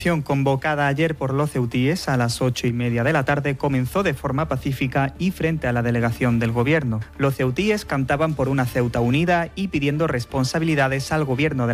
Convocada ayer por los ceutíes a las 8:30 de la tarde, comenzó de forma pacífica y frente a la delegación del Gobierno. Los ceutíes cantaban por una Ceuta unida y pidiendo responsabilidades al Gobierno de